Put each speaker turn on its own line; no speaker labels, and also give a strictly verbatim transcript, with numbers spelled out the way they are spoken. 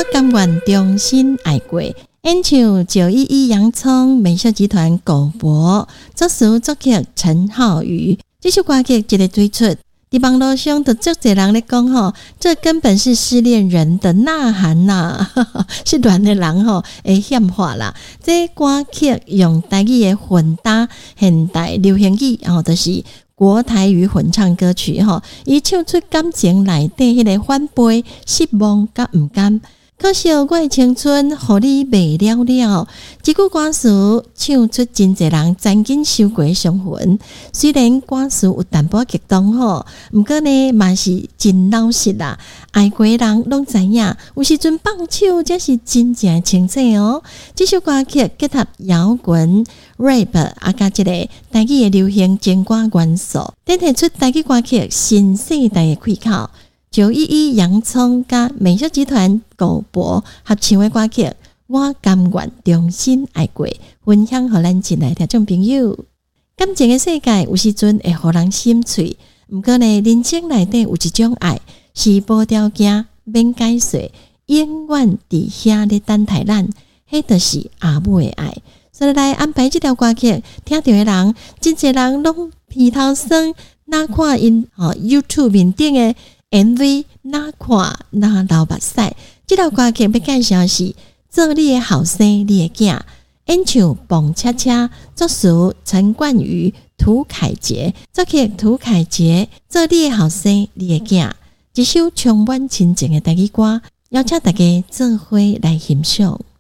我甘愿重新爱过。演唱九一一洋葱美秀集团狗博，作词作曲陈浩宇。这首歌曲一个推出，在网络上就足多人在讲吼，这根本是失恋人的呐喊呐、啊，失恋的人吼会显化啦。这歌曲用台语的混搭现代流行语，吼，就是国台语混唱歌曲吼，伊唱出感情内底迄个反背、失望甲毋甘。可惜我的青春，予你卖了了。这句歌词唱出真侪人曾经受过的伤痕。虽然歌词有淡薄激动吼，毋过呢，嘛是真老实啦。爱过的人拢知影，有时阵放手才是真正的清醒哦。这首歌曲结合摇滚、rap 啊，甲一个台语的流行情歌元素，展现出台语歌曲新世代的开口。九一一洋葱甲美秀集团狗博合唱的歌曲，我甘愿重新爱过，分享予咱进来听众朋友。感情的世界有时阵会互人心碎，毋过呢，人生内底有一种爱是无条件、免解释，永远伫遐咧等待咱，迄就是阿母的爱。所以来安排这条歌曲，听到的人，真侪人拢鼻头酸，哪看因哦 YouTube 面顶的M V 哪看哪流目屎，这条歌曲要介绍是做你的后生，你的囝，演唱蹦恰恰，作词陈冠宇、涂凯杰，作曲涂凯杰，做你的后生，你的囝，一首充满亲情的台语歌，邀请大家做伙来欣赏。